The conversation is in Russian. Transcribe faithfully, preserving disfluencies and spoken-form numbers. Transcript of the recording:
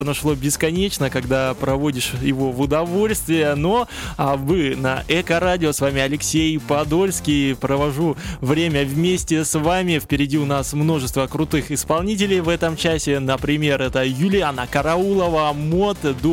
Оно шло бесконечно, когда проводишь его в удовольствие, но а вы на Эко-радио, с вами Алексей Подольский, провожу время вместе с вами, впереди у нас множество крутых исполнителей в этом часе, например, это Юлиана Караулова, Мод,